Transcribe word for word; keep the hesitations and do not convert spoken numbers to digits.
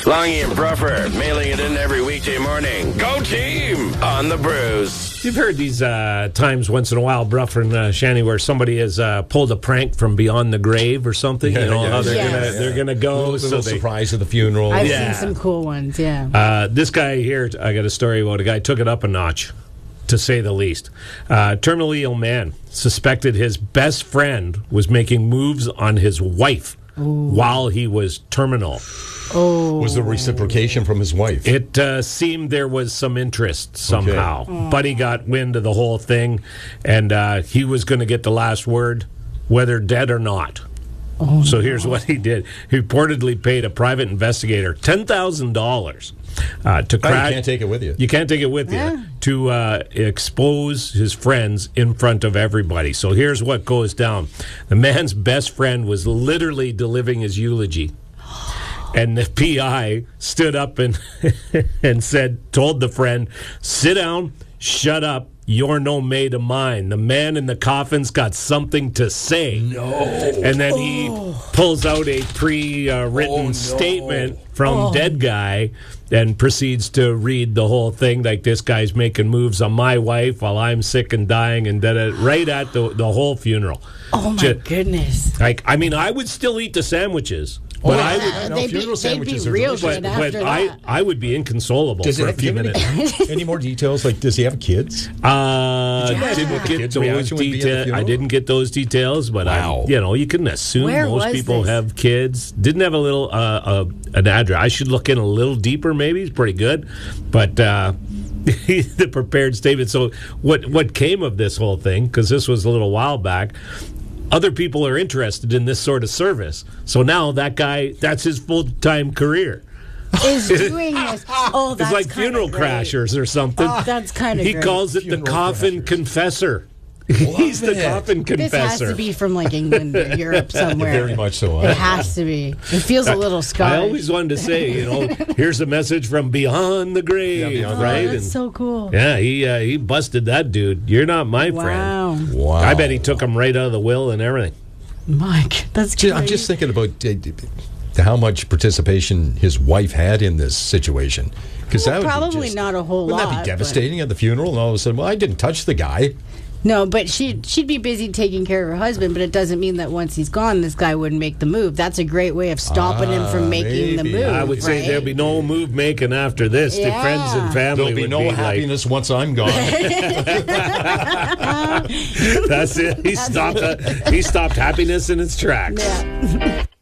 Longy and Bruffer, mailing it in every weekday morning. Go team on the Brews. You've heard these uh, times once in a while, Bruffer and uh, Shanny, where somebody has uh, pulled a prank from beyond the grave or something. Yeah, you know yeah, how they're yes. gonna yeah. they're gonna go. Little, so little they, surprise at the funeral. I've Yeah. seen some cool ones, yeah. Uh, this guy here, I got a story about a guy took it up a notch, to say the least. Uh, terminally ill man suspected his best friend was making moves on his wife while he was terminal. Oh, Was the reciprocation from his wife? It uh, seemed there was some interest somehow. Okay. Buddy got wind of the whole thing, and uh, he was going to get the last word, whether dead or not. Oh, so here's what he did. He reportedly paid a private investigator ten thousand dollars uh, to Oh, crack. you can't take it with you. You can't take it with Yeah. you to uh, expose his friends in front of everybody. So here's what goes down. The man's best friend was literally delivering his eulogy. And the P I stood up and and said, told the friend, sit down, shut up, you're no mate of mine. The man in the coffin's got something to say. No. And then he pulls out a pre-written Oh, no. statement from dead guy and proceeds to read the whole thing, like this guy's making moves on my wife while I'm sick and dying, and that it right at the, the whole funeral. oh my Ju- goodness. Like, I mean, I would still eat the sandwiches. But I would, Uh, no, they'd, be, funeral they'd be sandwiches are real delicious. good but, after but I, that. I would be inconsolable Does for it a few give minutes. any, any more details? Like, does he have kids? Uh, Did you ask didn't what the get kids' those reaction would be at the details. I funeral? didn't get those details, but Wow. I, you know, you can assume Where most was people this? have kids. Didn't have a little uh, uh, an address. I should look in a little deeper. Maybe it's pretty good, but. Uh, the prepared statement. So what what came of this whole thing, because this was a little while back, other people are interested in this sort of service. So now that guy, that's his full-time career. Is doing this. Oh, that's It's like kinda funeral great. crashers or something. That's kind of He great. calls it Funeral the coffin crashers. confessor. He's the it. coffin This has confessor. to be from like England or Europe somewhere. Very much so. It has to be. It feels a little Scottish. I always wanted to say, you know, here's a message from beyond the grave, Yeah, beyond the Oh, right? that's And- so cool. yeah, he uh, he busted that dude. You're not my friend. Wow. Wow. I bet he took him right out of the will and everything. Mike, that's Ju- great. I'm just thinking about uh, how much participation his wife had in this situation. Because Well, that would be probably just- not a whole wouldn't lot, that but- be devastating at the funeral? And all of a sudden, well, I didn't touch the guy. No, but she she'd be busy taking care of her husband, but it doesn't mean that once he's gone, this guy wouldn't make the move. That's a great way of stopping him Ah, from making the maybe. move. I would say right? there'll be no move making after this. The Yeah. friends and family There'll be would no be like, happiness once I'm gone. that's it. He stopped. Uh, he stopped happiness in its tracks. Yeah.